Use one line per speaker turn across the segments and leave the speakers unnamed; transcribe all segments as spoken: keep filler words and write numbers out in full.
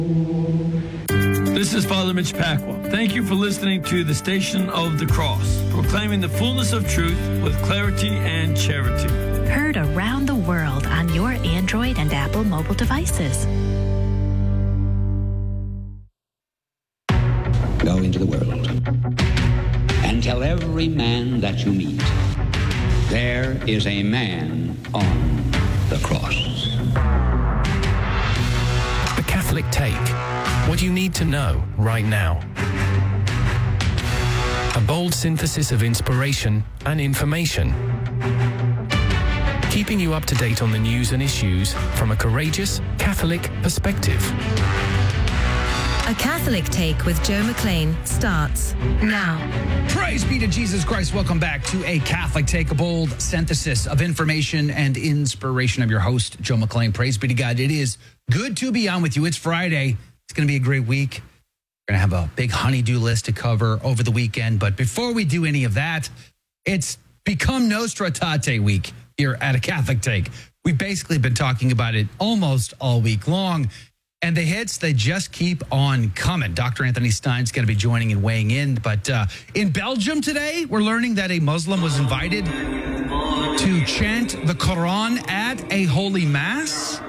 This is Father Mitch Pacwa. Thank you for listening to the Station of the Cross, proclaiming the fullness of truth with clarity and charity.
Heard around the world on your Android and Apple mobile devices.
Go into the world and tell every man that you meet, there is a man on the cross.
The Catholic Take. What you need to know right now. A bold synthesis of inspiration and information. Keeping you up to date on the news and issues from a courageous Catholic perspective.
A Catholic Take with Joe McLean starts now.
Praise be to Jesus Christ. Welcome back to A Catholic Take, a bold synthesis of information and inspiration. I'm your host, Joe McLean. Praise be to God. It is good to be on with you. It's Friday. It's going to be a great week. We're going to have a big honeydew list to cover over the weekend. But before we do any of that, it's become Nostra Aetate week here at A Catholic Take. We've basically been talking about it almost all week long. And the hits, they just keep on coming. Doctor Anthony Stein's going to be joining and weighing in. But uh, in Belgium today, we're learning that a Muslim was invited to chant the Quran at a holy mass.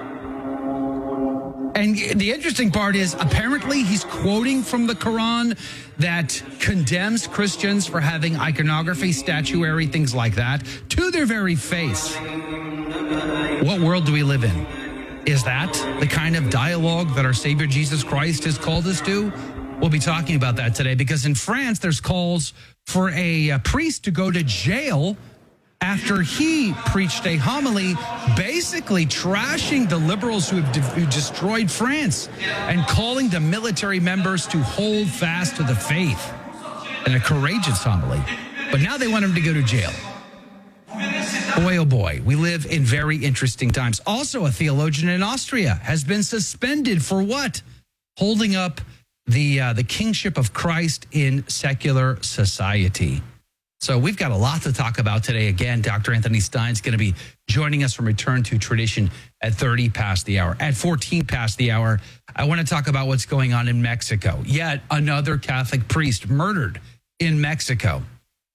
And the interesting part is, apparently he's quoting from the Quran that condemns Christians for having iconography, statuary, things like that, to their very face. What world do we live in? Is that the kind of dialogue that our Savior Jesus Christ has called us to? We'll be talking about that today, because in France, there's calls for a, a priest to go to jail after he preached a homily basically trashing the liberals who have de- who destroyed France and calling the military members to hold fast to the faith. And a courageous homily. But now they want him to go to jail. Boy, oh boy, we live in very interesting times. Also, a theologian in Austria has been suspended for what? Holding up the uh, the kingship of Christ in secular society. So we've got a lot to talk about today. Again, Doctor Anthony Stein's going to be joining us from Return to Tradition at thirty past the hour. At fourteen past the hour, I want to talk about what's going on in Mexico. Yet another Catholic priest murdered in Mexico.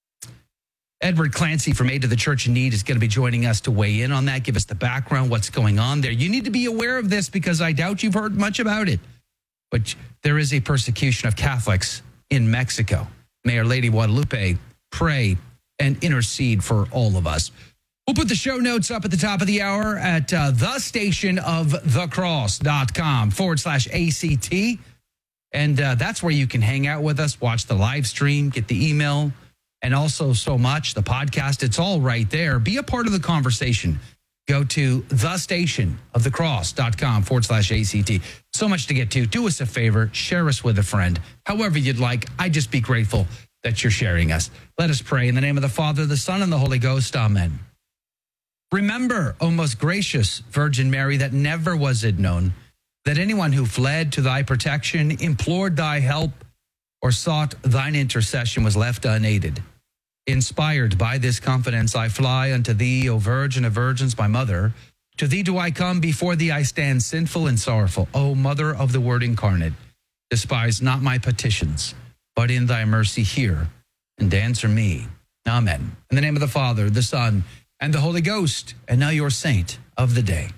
Edward Clancy from Aid to the Church in Need is going to be joining us to weigh in on that, give us the background, what's going on there. You need to be aware of this because I doubt you've heard much about it. But there is a persecution of Catholics in Mexico. May Our Lady Guadalupe pray and intercede for all of us. We'll put the show notes up at the top of the hour at uh, the station of the cross.com forward slash ACT. And uh, that's where you can hang out with us, watch the live stream, get the email, and also so much, the podcast. It's all right there. Be a part of the conversation. Go to the station of the cross.com forward slash ACT. So much to get to. Do us a favor. Share us with a friend. However you'd like. I'd just be grateful that you're sharing us. Let us pray in the name of the Father, the Son, and the Holy Ghost. Amen. Remember, O most gracious Virgin Mary, that never was it known that anyone who fled to thy protection, implored thy help, or sought thine intercession was left unaided. Inspired by this confidence, I fly unto thee, O Virgin of Virgins, my mother. To thee do I come, before thee I stand sinful and sorrowful. O Mother of the Word incarnate, despise not my petitions, but in thy mercy hear and answer me. Amen. In the name of the Father, the Son, and the Holy Ghost, and now your saint of the day.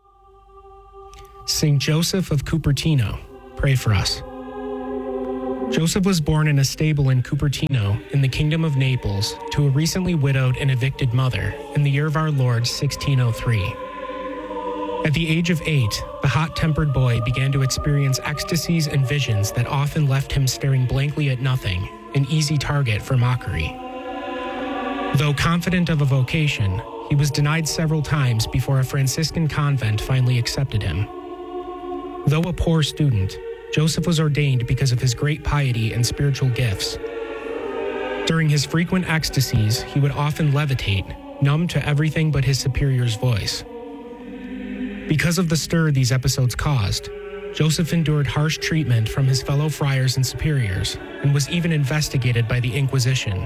Saint Joseph of Cupertino, pray for us. Joseph was born in a stable in Cupertino in the Kingdom of Naples to a recently widowed and evicted mother in the year of our Lord sixteen oh three. At the age of eight, the hot-tempered boy began to experience ecstasies and visions that often left him staring blankly at nothing, an easy target for mockery. Though confident of a vocation, he was denied several times before a Franciscan convent finally accepted him. Though a poor student, Joseph was ordained because of his great piety and spiritual gifts. During his frequent ecstasies, he would often levitate, numb to everything but his superior's voice. Because of the stir these episodes caused, Joseph endured harsh treatment from his fellow friars and superiors, and was even investigated by the Inquisition.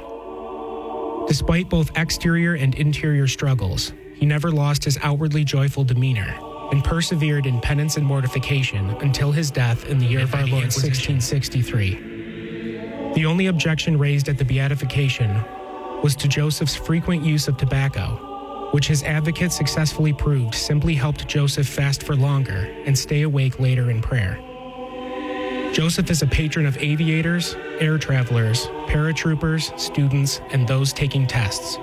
Despite both exterior and interior struggles, he never lost his outwardly joyful demeanor, and persevered in penance and mortification until his death in the year of our Lord sixteen sixty-three. The only objection raised at the beatification was to Joseph's frequent use of tobacco, which his advocate successfully proved simply helped Joseph fast for longer and stay awake later in prayer. Joseph is a patron of aviators, air travelers, paratroopers, students, and those taking tests.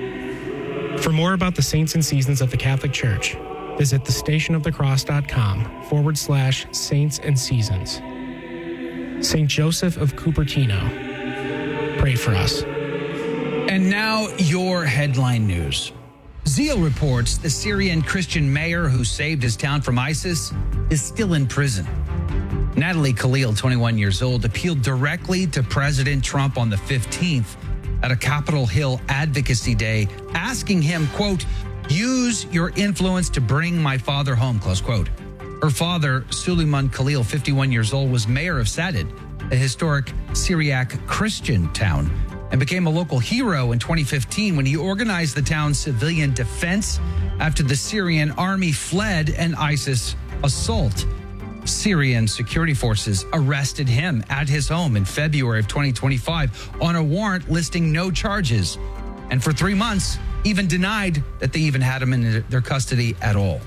For more about the saints and seasons of the Catholic Church, visit thestationofthecross.com forward slash saints and seasons. Saint Joseph of Cupertino, pray for us.
And now your headline news. Zeal reports the Syrian Christian mayor who saved his town from ISIS is still in prison. Natalie Khalil, twenty-one years old, appealed directly to President Trump on the fifteenth at a Capitol Hill advocacy day, asking him, quote, use your influence to bring my father home, close quote. Her father, Suleiman Khalil, fifty-one years old, was mayor of Sadid, a historic Syriac Christian town, and became a local hero in twenty fifteen when he organized the town's civilian defense after the Syrian army fled an ISIS assault. Syrian security forces arrested him at his home in February of twenty twenty-five on a warrant listing no charges, and for three months even denied that they even had him in their custody at all.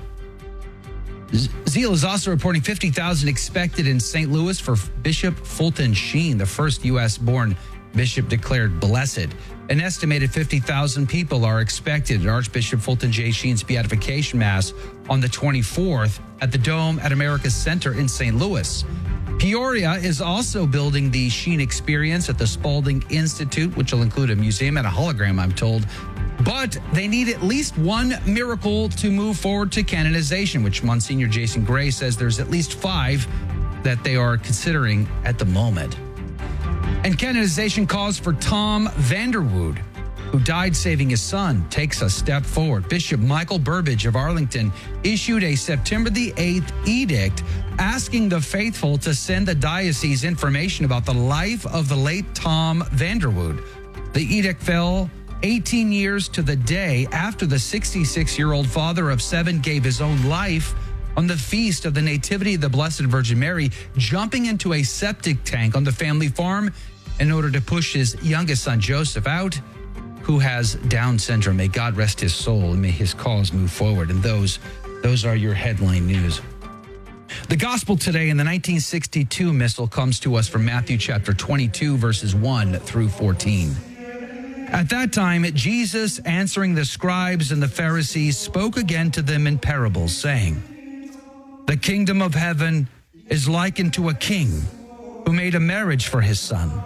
Zeal is also reporting fifty thousand expected in Saint Louis for Bishop Fulton Sheen, the first U S-born bishop declared blessed. An estimated fifty thousand people are expected at Archbishop Fulton J. Sheen's beatification mass on the twenty-fourth at the Dome at America's Center in Saint Louis. Peoria is also building the Sheen Experience at the Spalding Institute, which will include a museum and a hologram, I'm told. But they need at least one miracle to move forward to canonization, which Monsignor Jason Gray says there's at least five that they are considering at the moment. And canonization cause for Tom Vanderwood, who died saving his son, takes a step forward. Bishop Michael Burbidge of Arlington issued a September the eighth edict asking the faithful to send the diocese information about the life of the late Tom Vanderwood. The edict fell eighteen years to the day after the sixty-six-year-old father of seven gave his own life on the feast of the Nativity of the Blessed Virgin Mary, jumping into a septic tank on the family farm in order to push his youngest son, Joseph, out, who has Down syndrome. May God rest his soul and may his cause move forward. And those, those are your headline news. The gospel today in the nineteen sixty-two missal comes to us from Matthew chapter twenty-two, verses one through fourteen. At that time, Jesus, answering the scribes and the Pharisees, spoke again to them in parables, saying, the kingdom of heaven is likened to a king who made a marriage for his son.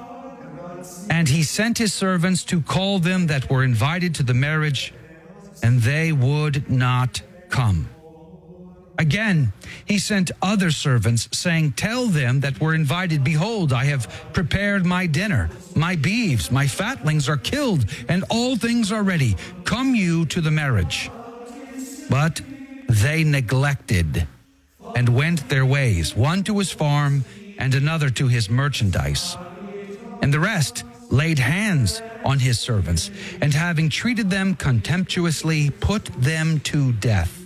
And he sent his servants to call them that were invited to the marriage, and they would not come. Again, he sent other servants, saying, tell them that were invited, behold, I have prepared my dinner. My beeves, my fatlings are killed, and all things are ready. Come you to the marriage. But they neglected and went their ways, one to his farm and another to his merchandise. And the rest laid hands on his servants, and having treated them contemptuously, put them to death.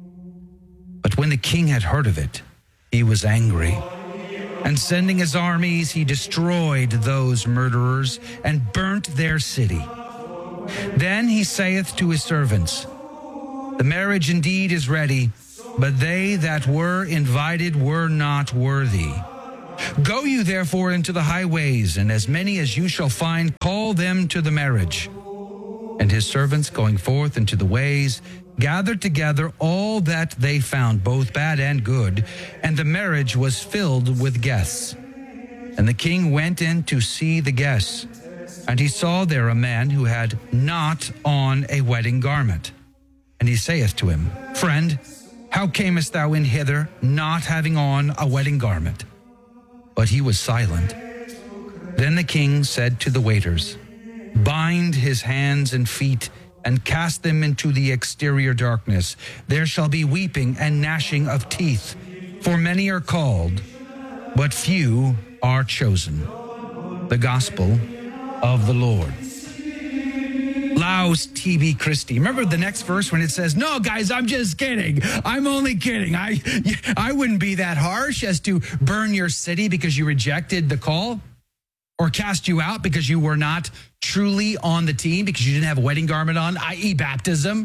But when the king had heard of it, he was angry, and sending his armies, he destroyed those murderers and burnt their city. Then he saith to his servants, the marriage indeed is ready, but they that were invited were not worthy. Go you therefore into the highways, and as many as you shall find, call them to the marriage. And his servants, going forth into the ways, gathered together all that they found, both bad and good, and the marriage was filled with guests. And the king went in to see the guests, and he saw there a man who had not on a wedding garment. And he saith to him, friend, how camest thou in hither, not having on a wedding garment? But he was silent. Then the king said to the waiters, bind his hands and feet, and cast them into the exterior darkness. There shall be weeping and gnashing of teeth, for many are called, but few are chosen. The gospel of the Lord. Laus Tibi Christi. Remember the next verse when it says, no, guys, I'm just kidding. I'm only kidding. I, I wouldn't be that harsh as to burn your city because you rejected the call or cast you out because you were not truly on the team because you didn't have a wedding garment on, that is baptism.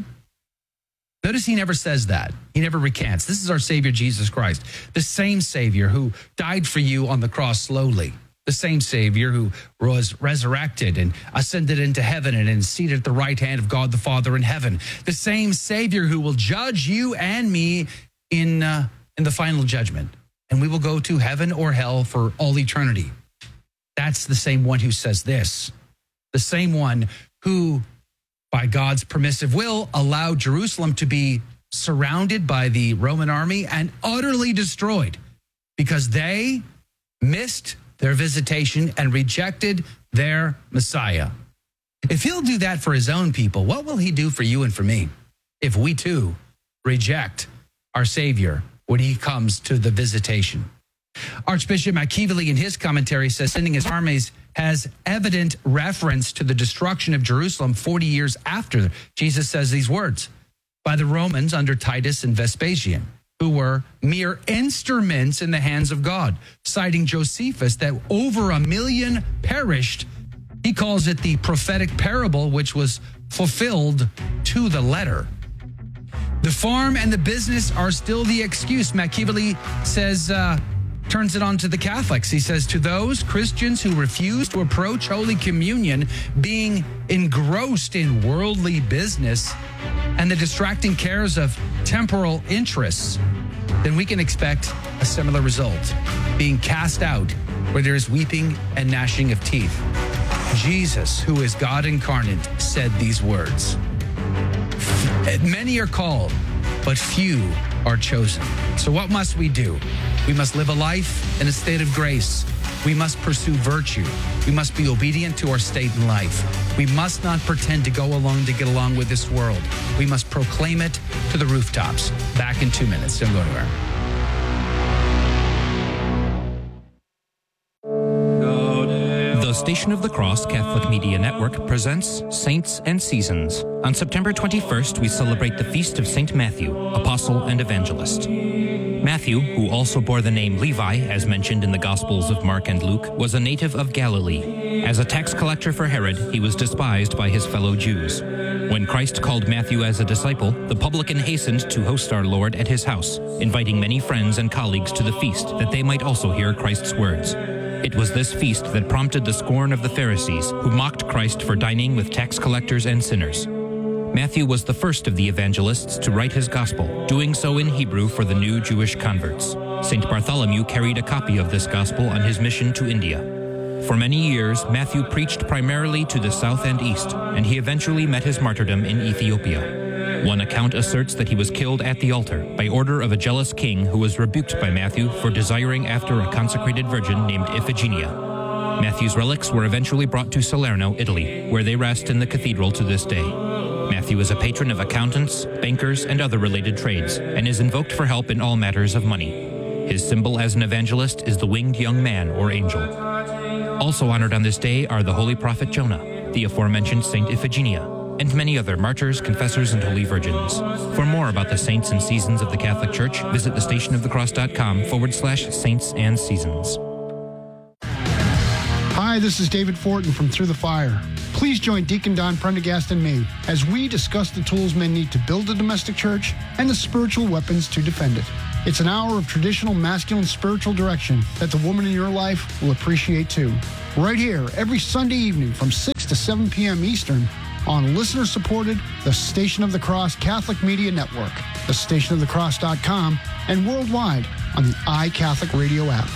Notice he never says that. He never recants. This is our Savior, Jesus Christ, the same Savior who died for you on the cross slowly. The same Savior who was resurrected and ascended into heaven and is seated at the right hand of God the Father in heaven. The same Savior who will judge you and me in, uh, in the final judgment. And we will go to heaven or hell for all eternity. That's the same one who says this. The same one who, by God's permissive will, allowed Jerusalem to be surrounded by the Roman army and utterly destroyed because they missed their visitation and rejected their Messiah. If he'll do that for his own people, what will he do for you and for me if we too reject our Savior when he comes to the visitation? Archbishop McKeevely in his commentary says sending his armies has evident reference to the destruction of Jerusalem forty years after Jesus says these words by the Romans under Titus and Vespasian, who were mere instruments in the hands of God. Citing Josephus that over a million perished, he calls it the prophetic parable, which was fulfilled to the letter. The farm and the business are still the excuse. McKeevely says, uh, turns it on to the Catholics. He says, to those Christians who refuse to approach Holy Communion being engrossed in worldly business and the distracting cares of temporal interests, then we can expect a similar result, being cast out where there is weeping and gnashing of teeth. Jesus, who is God incarnate, said these words. Many are called, but few are chosen. So what must we do? We must live a life in a state of grace. We must pursue virtue. We must be obedient to our state in life. We must not pretend to go along to get along with this world. We must proclaim it to the rooftops. Back in two minutes. Don't go anywhere.
The Station of the Cross Catholic Media Network presents Saints and Seasons. On September twenty-first, we celebrate the feast of Saint Matthew, Apostle and Evangelist. Matthew, who also bore the name Levi, as mentioned in the Gospels of Mark and Luke, was a native of Galilee. As a tax collector for Herod, he was despised by his fellow Jews. When Christ called Matthew as a disciple, the publican hastened to host our Lord at his house, inviting many friends and colleagues to the feast that they might also hear Christ's words. It was this feast that prompted the scorn of the Pharisees, who mocked Christ for dining with tax collectors and sinners. Matthew was the first of the evangelists to write his gospel, doing so in Hebrew for the new Jewish converts. Saint Bartholomew carried a copy of this gospel on his mission to India. For many years, Matthew preached primarily to the south and east, and he eventually met his martyrdom in Ethiopia. One account asserts that he was killed at the altar by order of a jealous king who was rebuked by Matthew for desiring after a consecrated virgin named Iphigenia. Matthew's relics were eventually brought to Salerno, Italy, where they rest in the cathedral to this day. Matthew is a patron of accountants, bankers, and other related trades, and is invoked for help in all matters of money. His symbol as an evangelist is the winged young man or angel. Also honored on this day are the holy prophet Jonah, the aforementioned Saint Iphigenia, and many other martyrs, confessors, and holy virgins. For more about the saints and seasons of the Catholic Church, visit thestationofthecross.com forward slash saints and seasons.
Hi, this is David Fortin from Through the Fire. Please join Deacon Don Prendergast and me as we discuss the tools men need to build a domestic church and the spiritual weapons to defend it. It's an hour of traditional masculine spiritual direction that the woman in your life will appreciate too. Right here, every Sunday evening from six to seven p.m. Eastern on listener-supported The Station of the Cross Catholic Media Network, the station of the cross dot com, and worldwide on the iCatholic Radio app.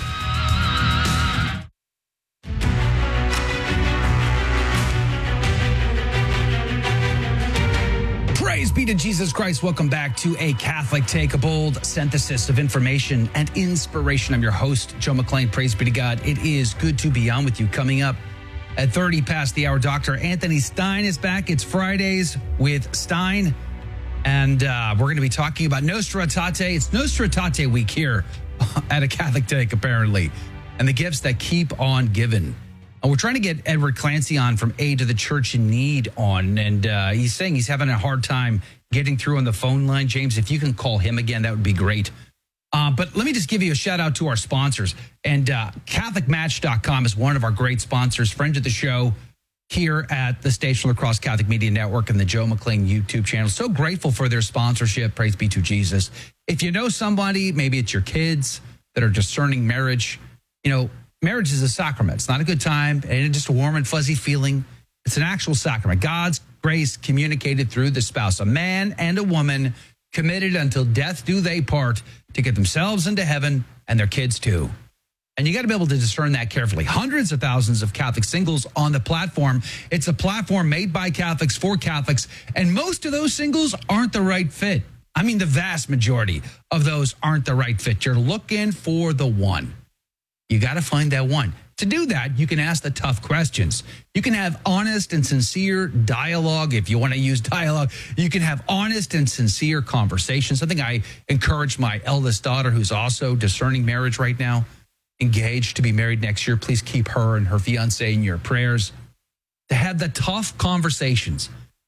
Praise be to Jesus Christ. Welcome back to A Catholic Take, a bold synthesis of information and inspiration. I'm your host, Joe McClain. Praise be to God. It is good to be on with you. Coming up at thirty past the hour, Doctor Anthony Stein is back. It's Fridays with Stein, and uh, we're going to be talking about Nostra Aetate. It's Nostra Aetate week here at A Catholic Take, apparently, and the gifts that keep on giving. Uh, we're trying to get Edward Clancy on from Aid to the Church in Need on, and uh, he's saying he's having a hard time getting through on the phone line. James, if you can call him again, that would be great. Uh, but let me just give you a shout out to our sponsors. And uh, Catholic Match dot com is one of our great sponsors, friend of the show here at the Station La Crosse Catholic Media Network and the Joe McClain YouTube channel. So grateful for their sponsorship. Praise be to Jesus. If you know somebody, maybe it's your kids that are discerning marriage, you know, marriage is a sacrament. It's not a good time and it's just a warm and fuzzy feeling. It's an actual sacrament. God's grace communicated through the spouse, a man and a woman committed until death do they part to get themselves into heaven and their kids too. And you got to be able to discern that carefully. Hundreds of thousands of Catholic singles on the platform. It's a platform made by Catholics for Catholics. And most of those singles aren't the right fit. I mean, the vast majority of those aren't the right fit. You're looking for the one. You got to find that one. To do that, you can ask the tough questions. You can have honest and sincere dialogue. If you want to use dialogue, you can have honest and sincere conversations. Something I encourage my eldest daughter, who's also discerning marriage right now, engaged to be married next year. Please keep her and her fiance in your prayers. To have the tough conversations.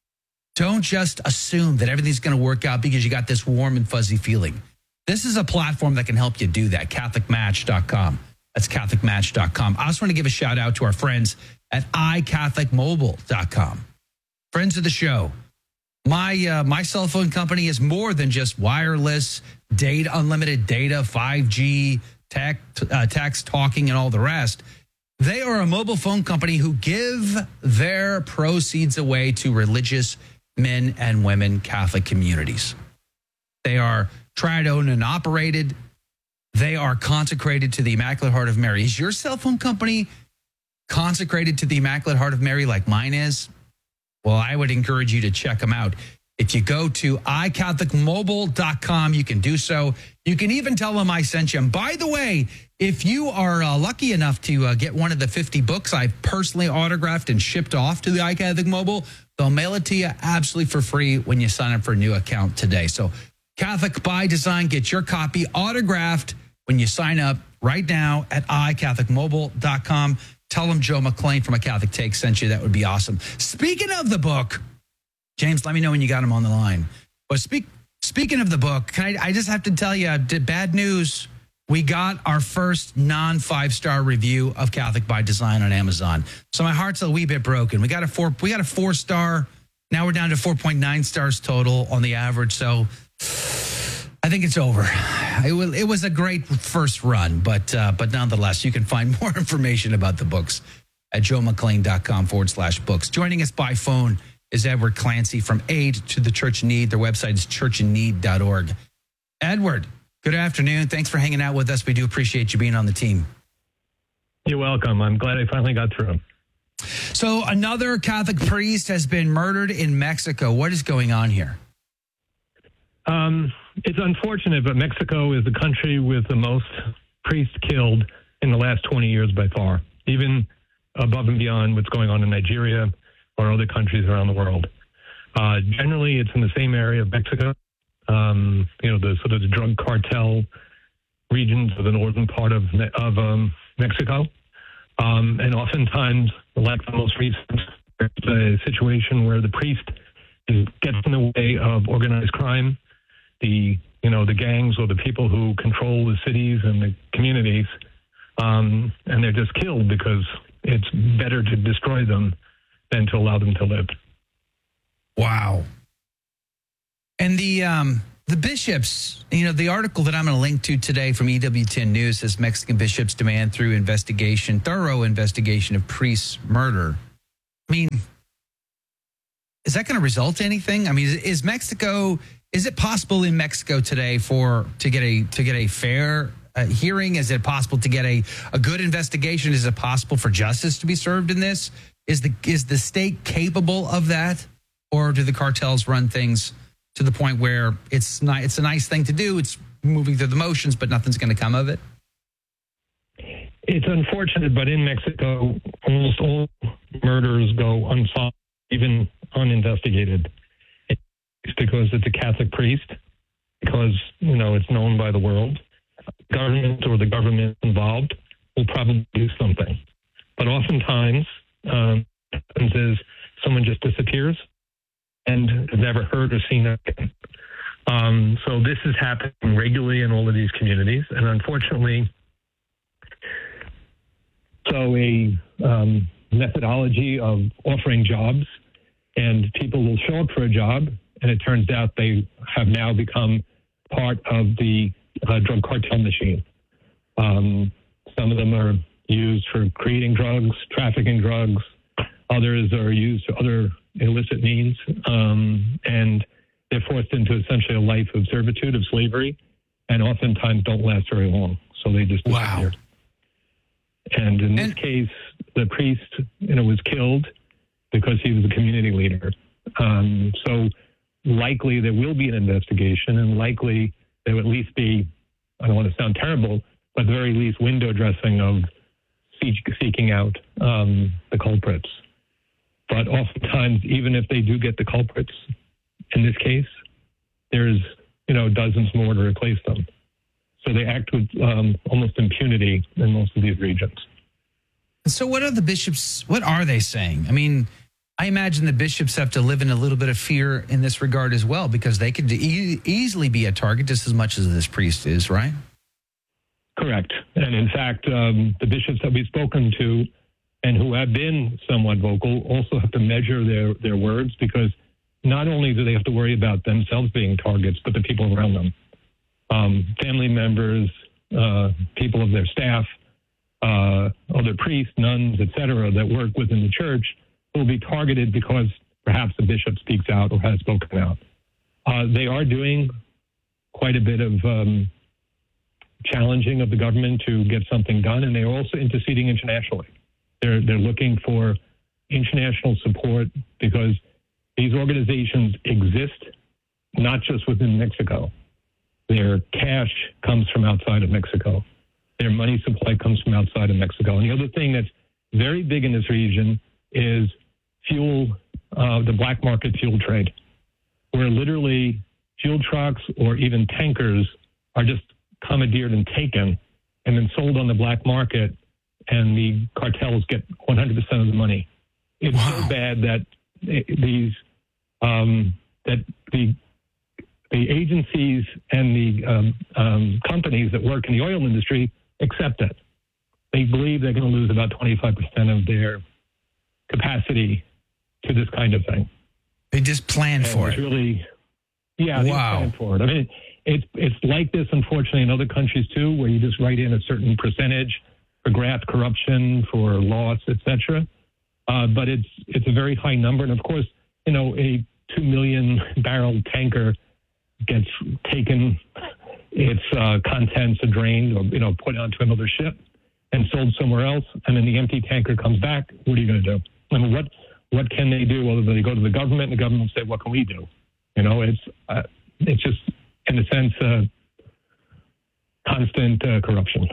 Don't just assume that everything's going to work out because you got this warm and fuzzy feeling. This is a platform that can help you do that. Catholic Match dot com. That's Catholic Match dot com. I also want to give a shout out to our friends at i Catholic Mobile dot com. Friends of the show. My uh, my cell phone company is more than just wireless, data, unlimited data, five G, tech, uh, text, talking, and all the rest. They are a mobile phone company who give their proceeds away to religious men and women Catholic communities. They are tried, owned, and operated. They are consecrated to the Immaculate Heart of Mary. Is your cell phone company consecrated to the Immaculate Heart of Mary like mine is? Well, I would encourage you to check them out. If you go to i Catholic Mobile dot com, you can do so. You can even tell them I sent you. And by the way, if you are uh, lucky enough to uh, get one of the fifty books I've personally autographed and shipped off to the iCatholic Mobile, they'll mail it to you absolutely for free when you sign up for a new account today. So Catholic by Design, get your copy autographed when you sign up right now at i Catholic Mobile dot com. Tell them Joe McClain from A Catholic Take sent you. That would be awesome. Speaking of the book, James, let me know when you got him on the line. But speak, speaking of the book, can I, I just have to tell you, bad news. We got our first non five-star review of Catholic by Design on Amazon. So my heart's a wee bit broken. We got a four, we got a four-star. Now we're down to four point nine stars total on the average. So I think it's over. It was, it was a great first run, but uh, but nonetheless, you can find more information about the books at joe mcclain dot com forward slash books. Joining us by phone is Edward Clancy from Aid to the Church in Need. Their website is church in need dot org. Edward, good afternoon. Thanks for hanging out with us. We do appreciate you being on the team.
You're welcome. I'm glad I finally got through.
So another Catholic priest has been murdered in Mexico. What is going on here?
Um, it's unfortunate, but Mexico is the country with the most priests killed in the last twenty years by far, even above and beyond what's going on in Nigeria or other countries around the world. Uh, generally, it's in the same area of Mexico, um, you know, the sort of the drug cartel regions of the northern part of of um, Mexico. Um, and oftentimes, like the most recent, there's a situation where the priest is, gets in the way of organized crime. The you know the gangs or the people who control the cities and the communities, um, and they're just killed because it's better to destroy them than to allow them to live.
Wow. And the um, the bishops, you know, the article that I'm going to link to today from E W ten News says Mexican bishops demand through investigation, thorough investigation of priests' murder. I mean, is that going to result in anything? I mean, is, is Mexico? Is it possible in Mexico today for to get a to get a fair uh, hearing? Is it possible to get a, a good investigation? Is it possible for justice to be served in this? Is the is the state capable of that, or do the cartels run things to the point where it's not? It's a nice thing to do. It's moving through the motions, but nothing's going to come of it.
It's unfortunate, but in Mexico, almost all murders go unsolved, even uninvestigated. It's because it's a Catholic priest, because, you know, it's known by the world. Government or the government involved will probably do something. But oftentimes, um, what happens is someone just disappears and is never heard or seen again. Um, so this is happening regularly in all of these communities, and unfortunately, so a um, methodology of offering jobs, and people will show up for a job, and it turns out they have now become part of the uh, drug cartel machine. Um, some of them are used for creating drugs, trafficking drugs. Others are used for other illicit means, um, and they're forced into essentially a life of servitude, of slavery, and oftentimes don't last very long. So they just disappear. Wow. And in this case, the priest, you know, was killed because he was a community leader. Um, so likely there will be an investigation, and likely there will at least be, I don't want to sound terrible, but at the very least window dressing of seeking out um, the culprits. But oftentimes, even if they do get the culprits, in this case, there's, you know, dozens more to replace them. So they act with um, almost impunity in most of these regions.
So what are the bishops, what are they saying? I mean, I imagine the bishops have to live in a little bit of fear in this regard as well, because they could e- easily be a target just as much as this priest is, right?
Correct. And in fact, um, the bishops that we've spoken to and who have been somewhat vocal also have to measure their, their words, because not only do they have to worry about themselves being targets, but the people around them. Um, family members, uh, people of their staff, uh, other priests, nuns, et cetera, that work within the church will be targeted because perhaps the bishop speaks out or has spoken out. Uh, they are doing quite a bit of um, challenging of the government to get something done, and they are also interceding internationally. They're, they're looking for international support because these organizations exist not just within Mexico. Their cash comes from outside of Mexico. Their money supply comes from outside of Mexico. And the other thing that's very big in this region is fuel, uh, the black market fuel trade, where literally fuel trucks or even tankers are just commandeered and taken and then sold on the black market, and the cartels get one hundred percent of the money. It's wow. so bad that these um, that the the agencies and the um, um, companies that work in the oil industry accept it. They believe they're going to lose about twenty-five percent of their capacity to this kind of thing.
They just plan for it.
Really, yeah, they
wow.
plan for it. I mean, it's it's like this, unfortunately, in other countries too, where you just write in a certain percentage for graft, corruption, for loss, et cetera. Uh, but it's it's a very high number, and of course, you know, a two million barrel tanker gets taken, its uh, contents are drained or, you know, put onto another ship and sold somewhere else, and then the empty tanker comes back. What are you going to do? I mean, what what can they do other than they go to the government, and the government will say, what can we do? You know, it's uh, it's just, in a sense, uh, constant uh, corruption.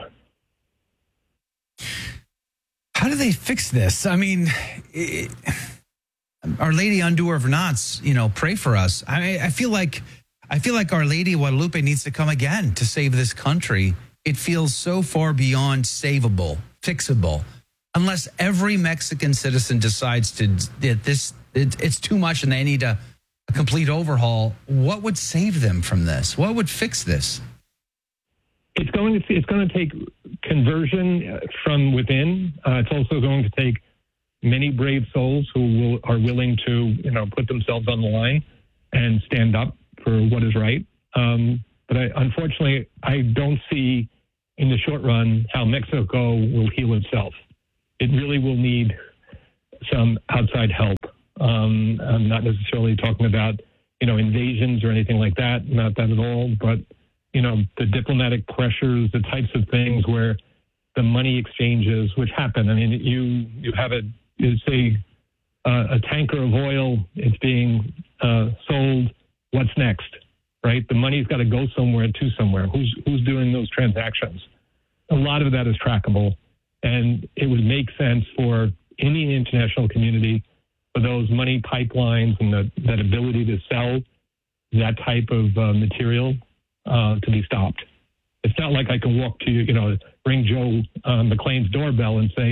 How do they fix this? I mean, it, Our Lady Undoer of Knots, you know, pray for us. I, I feel like I feel like Our Lady Guadalupe needs to come again to save this country. It feels so far beyond savable, fixable, unless every Mexican citizen decides to that this it, it's too much and they need a, a complete overhaul. What would save them from this? What would fix this?
It's going to it's going to take conversion from within. Uh, it's also going to take many brave souls who will, are willing to, you know, put themselves on the line and stand up for what is right. Um, but I, unfortunately, I don't see in the short run how Mexico will heal itself. It really will need some outside help. Um, I'm not necessarily talking about, you know, invasions or anything like that. Not that at all. But, you know, the diplomatic pressures, the types of things where the money exchanges, which happen. I mean, you you have a say uh, a tanker of oil. It's being uh, sold. What's next, right? The money's got to go somewhere to somewhere. Who's who's doing those transactions? A lot of that is trackable, and it would make sense for any international community for those money pipelines and the, that ability to sell that type of uh, material uh, to be stopped. It's not like I can walk to, you know, ring Joe uh, McClain's doorbell and say,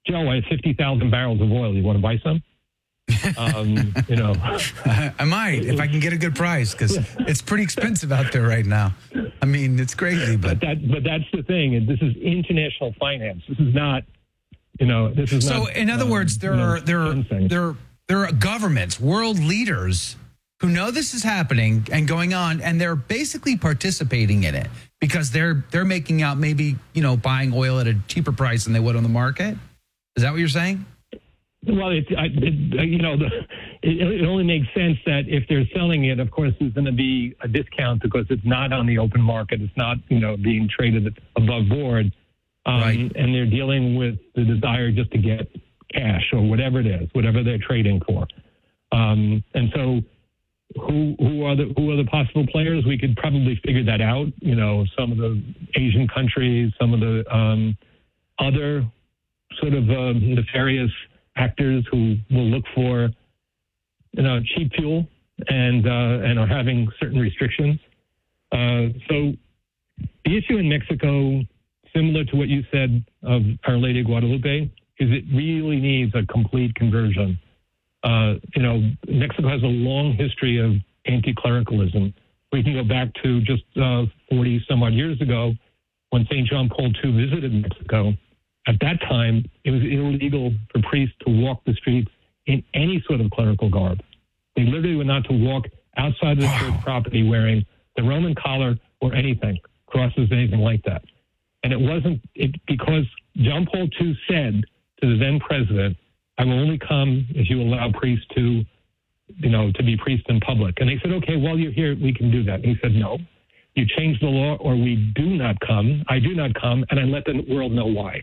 Joe, I have fifty thousand barrels of oil. You want to buy some? um, you know,
I might if I can get a good price because it's pretty expensive out there right now. I mean, it's crazy, but
but, that, but that's the thing. And this is international finance. This is not, you know, this is
so.
not,
in other
um,
words, there
you know,
are there are there are, there are governments, world leaders who know this is happening and going on, and they're basically participating in it because they're they're making out maybe you know buying oil at a cheaper price than they would on the market. Is that what you're saying?
Well, it, I, it, you know, the, it, it only makes sense that if they're selling it, of course, there's going to be a discount because it's not on the open market. It's not, you know, being traded above board. Um, right. And they're dealing with the desire just to get cash or whatever it is, whatever they're trading for. Um, and so who who are the who are the possible players? We could probably figure that out. You know, some of the Asian countries, some of the um, other sort of uh, nefarious actors who will look for, you know, cheap fuel and uh, and are having certain restrictions. Uh, so the issue in Mexico, similar to what you said of Our Lady of Guadalupe, is it really needs a complete conversion. Uh, you know, Mexico has a long history of anti-clericalism. We can go back to just uh, forty some odd years ago when Saint John Paul the Second visited Mexico. At that time, it was illegal for priests to walk the streets in any sort of clerical garb. They literally were not to walk outside of the wow. church property wearing the Roman collar or anything, crosses, anything like that. And it wasn't it, because John Paul the Second said to the then president, I will only come if you allow priests to, you know, to be priests in public. And they said, okay, while you're here, we can do that. And he said, no, you change the law or we do not come. I do not come, and I let the world know why.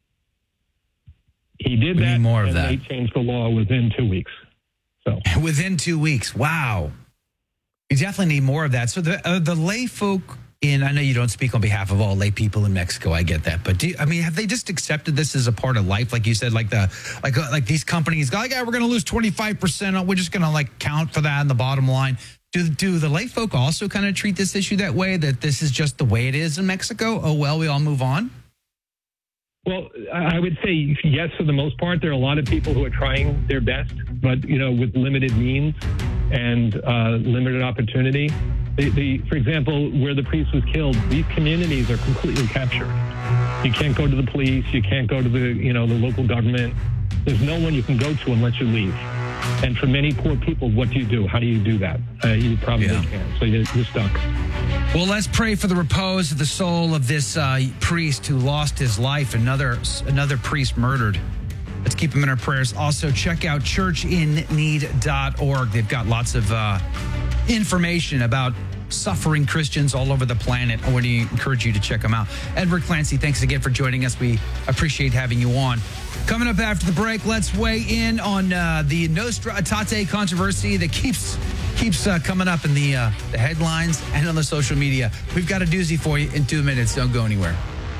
He did
we
that,
need more of
and
that.
they changed the law within two weeks. So
within two weeks, wow! You definitely need more of that. So the uh, the lay folk in, I know you don't speak on behalf of all lay people in Mexico. I get that, but do you, I mean, have they just accepted this as a part of life, like you said, like the like uh, like these companies go, like, yeah, we're going to lose twenty-five percent. We're just going to like count for that in the bottom line. Do do the lay folk also kind of treat this issue that way? That this is just the way it is in Mexico? Oh well, we all move on.
Well, I would say yes for the most part. There are a lot of people who are trying their best, but, you know, with limited means and uh, limited opportunity. The, the, for example, where the priest was killed, these communities are completely captured. You can't go to the police. You can't go to the, you know, the local government. There's no one you can go to unless you leave. And for many poor people, what do you do? How do you do that? Uh, you probably yeah. can't. So you're, you're stuck.
Well, let's pray for the repose of the soul of this uh, priest who lost his life. Another another priest murdered. Let's keep him in our prayers. Also, check out church in need dot org. They've got lots of uh, information about suffering Christians all over the planet. I want to encourage you to check them out. Edward Clancy, thanks again for joining us. We appreciate having you on. Coming up after the break, let's weigh in on uh, the Nostra Aetate controversy that keeps keeps uh, coming up in the, uh, the headlines and on the social media. We've got a doozy for you in two minutes. Don't go anywhere.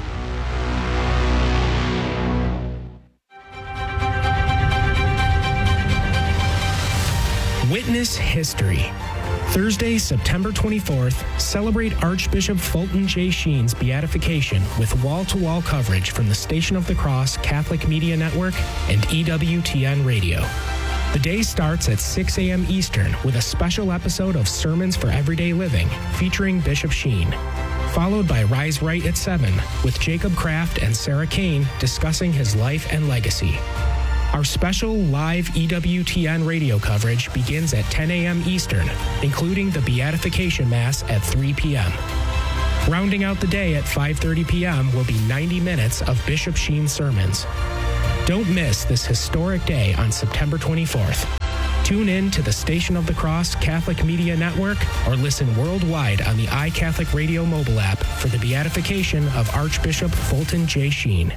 Witness history. Thursday, September twenty-fourth, celebrate Archbishop Fulton J. Sheen's beatification with wall-to-wall coverage from the Station of the Cross Catholic Media Network and E W T N Radio. The day starts at six a.m. Eastern with a special episode of Sermons for Everyday Living featuring Bishop Sheen, followed by Rise Right at seven with Jacob Kraft and Sarah Kane discussing his life and legacy. Our special live E W T N radio coverage begins at ten a.m. Eastern, including the Beatification Mass at three p.m. Rounding out the day at five thirty p.m. will be ninety minutes of Bishop Sheen sermons. Don't miss this historic day on September twenty-fourth. Tune in to the Station of the Cross Catholic Media Network or listen worldwide on the iCatholic Radio mobile app for the beatification of Archbishop Fulton J. Sheen.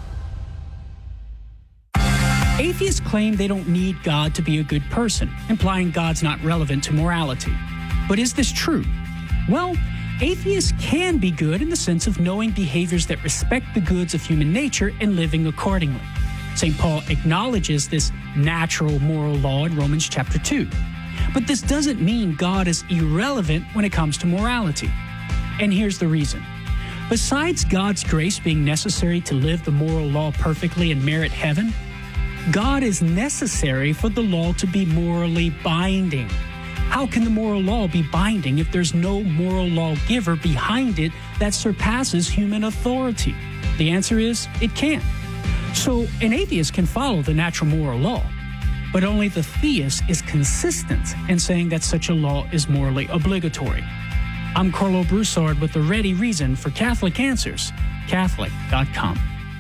Atheists claim they don't need God to be a good person, implying God's not relevant to morality. But is this true? Well, atheists can be good in the sense of knowing behaviors that respect the goods of human nature and living accordingly. Saint Paul acknowledges this natural moral law in Romans chapter two. But this doesn't mean God is irrelevant when it comes to morality. And here's the reason. Besides God's grace being necessary to live the moral law perfectly and merit heaven, God is necessary for the law to be morally binding. How can the moral law be binding if there's no moral lawgiver behind it that surpasses human authority? The answer is it can't. So an atheist can follow the natural moral law, but only the theist is consistent in saying that such a law is morally obligatory. I'm Carlo Broussard with the ready reason for Catholic Answers, Catholic dot com.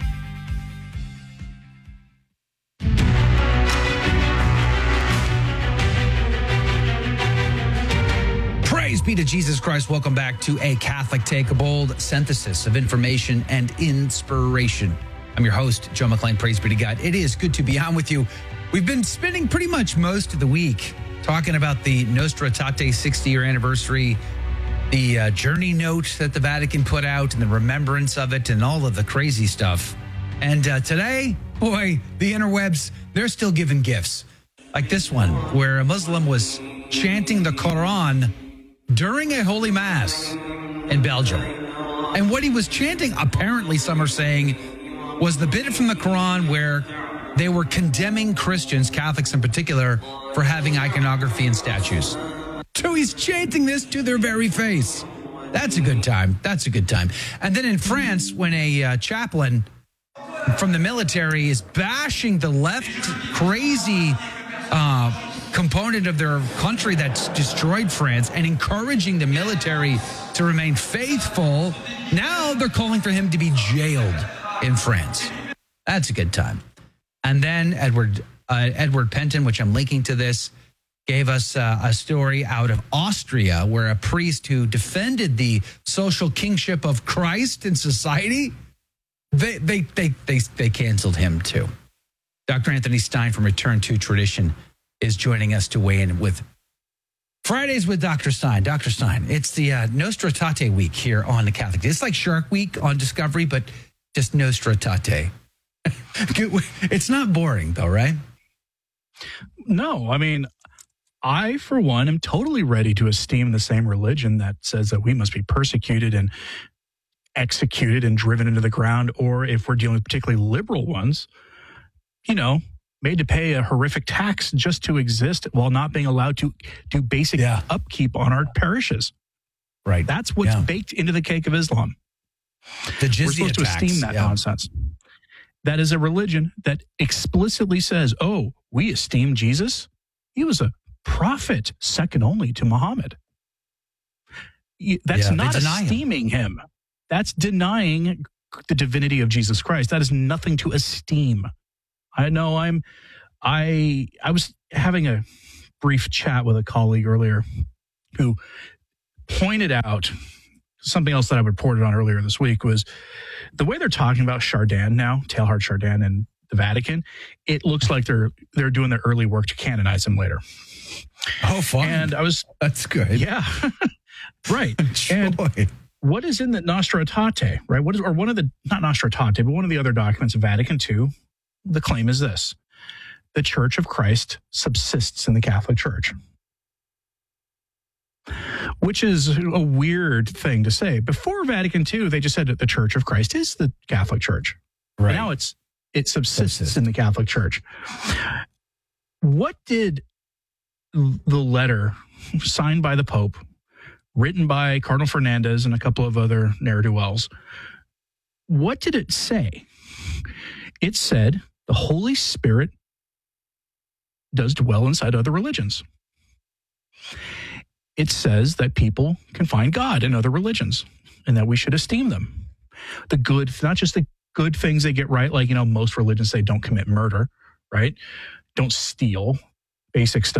Praise be to Jesus Christ. Welcome back to A Catholic Take, a bold synthesis of information and inspiration. I'm your host, Joe McClain. Praise be to God. It is good to be on with you. We've been spending pretty much most of the week talking about the Nostra Aetate sixty-year anniversary, the uh, journey note that the Vatican put out and the remembrance of it and all of the crazy stuff. And uh, today, boy, the interwebs, they're still giving gifts. Like this one, where a Muslim was chanting the Quran during a Holy Mass in Belgium. And what he was chanting, apparently some are saying, was the bit from the Quran where they were condemning Christians, Catholics in particular, for having iconography and statues. So he's chanting this to their very face. That's a good time. That's a good time. And then in France, when a uh, chaplain from the military is bashing the left crazy uh, component of their country that's destroyed France and encouraging the military to remain faithful, now they're calling for him to be jailed in France. That's a good time. And then Edward uh, Edward Penton, which I'm linking to this, gave us uh, a story out of Austria where a priest who defended the social kingship of Christ in society, they they they they, they canceled him too. Doctor Anthony Stein from Return to Tradition is joining us to weigh in with Fridays with Doctor Stein. Doctor Stein, it's the uh, Nostra Aetate week here on the Catholic. It's like Shark Week on Discovery, but just Nostra Aetate. It's not boring, though, right?
No, I mean, I, for one, am totally ready to esteem the same religion that says that we must be persecuted and executed and driven into the ground, or if we're dealing with particularly liberal ones, you know, made to pay a horrific tax just to exist while not being allowed to do basic yeah. upkeep on our parishes.
Right.
That's what's
yeah.
baked into the cake of Islam.
The jizya
We're supposed
tax.
to esteem that yeah. nonsense. That is a religion that explicitly says, oh, we esteem Jesus. He was a prophet second only to Muhammad. That's yeah, not esteeming him. him. That's denying the divinity of Jesus Christ. That is nothing to esteem. I know I'm, I, I was having a brief chat with a colleague earlier who pointed out something else that I reported on earlier this week was the way they're talking about Chardin now, Teilhard Chardin and the Vatican. It looks like they're they're doing their early work to canonize him later.
Oh, fun!
And I was
that's good.
Yeah, right. And what is in the Nostra Aetate? Right? What is or one of the not Nostra Aetate, but one of the other documents of Vatican Two? The claim is this: the Church of Christ subsists in the Catholic Church. Which is a weird thing to say. Before Vatican Two, they just said that the Church of Christ is the Catholic Church. Right. Now it's it subsists Subsist. in the Catholic Church. What did the letter signed by the Pope, written by Cardinal Fernandez and a couple of other ne'er-do-wells, what did it say? It said the Holy Spirit does dwell inside other religions. It says that people can find God in other religions and that we should esteem them. The good, not just the good things they get right, like, you know, most religions say don't commit murder, right? Don't steal, basic stuff.